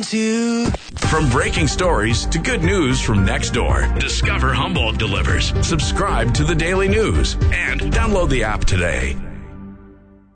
to. From breaking stories to good news from next door, discover Humboldt delivers. Subscribe to the Daily News and download the app today.